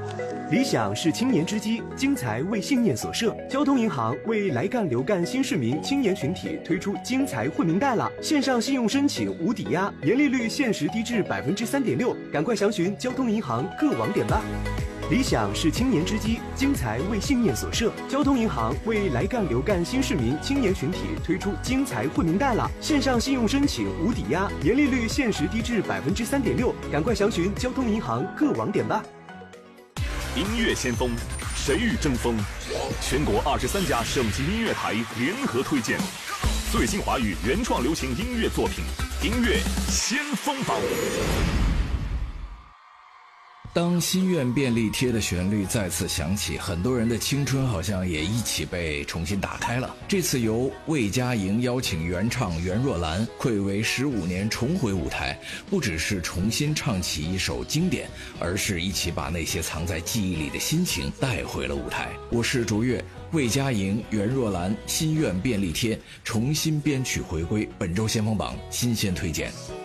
理想是青年之基，精才为信念所设。交通银行为来干留干新市民青年群体推出精才惠民贷了，线上信用申请无抵押，年利率限时低至3.6%，赶快详询交通银行各网点吧。理想是青年之基，精才为信念所设。交通银行为来干留干新市民青年群体推出精才惠民贷了，线上信用申请无抵押，年利率限时低至3.6%，赶快详询交通银行各网点吧。 音乐先锋，谁与争锋？全国23家省级音乐台联合推荐最新华语原创流行音乐作品，音乐先锋榜。 当心愿便利贴的旋律再次响起，很多人的青春好像也一起被重新打开了。这次由魏佳莹邀请原唱袁若兰暌违15年重回舞台，不只是重新唱起一首经典，而是一起把那些藏在记忆里的心情带回了舞台。我是卓越，魏佳莹、袁若兰心愿便利贴重新编曲回归，本周先锋榜新鲜推荐。